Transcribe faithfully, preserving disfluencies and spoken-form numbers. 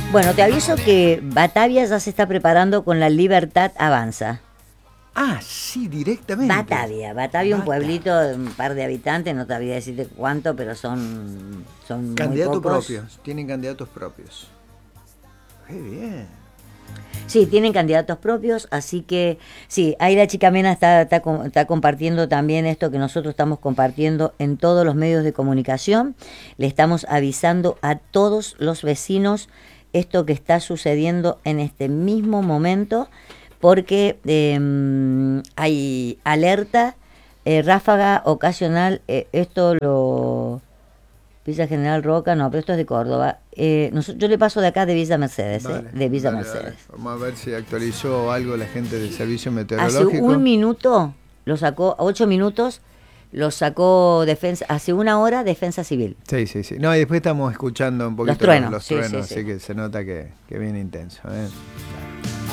Bueno, te aviso que Batavia ya se está preparando con la Libertad Avanza. Ah, sí, directamente. Batavia, Batavia, un pueblito de un par de habitantes, no te voy a decirte cuánto, pero son, son Candidatos muy pocos. propios, tienen candidatos propios. Qué bien. Sí, tienen candidatos propios, así que sí, ahí la chica Mena está, está, está compartiendo también esto que nosotros estamos compartiendo en todos los medios de comunicación. Le estamos avisando a todos los vecinos esto que está sucediendo en este mismo momento, porque eh, hay alerta, eh, ráfaga ocasional, eh, esto lo... Villa General Roca, no, pero esto es de Córdoba. Eh, nosotros, yo le paso de acá de Villa Mercedes, Dale, eh, de Villa dale, Mercedes. dale. Vamos a ver si actualizó algo la gente del servicio meteorológico. Hace un minuto lo sacó, ocho minutos, lo sacó defensa, hace una hora Defensa Civil. Sí, sí, sí. No, y después estamos escuchando un poquito Los truenos, los sí, truenos, sí, así sí. que se nota que, que viene intenso. ¿eh?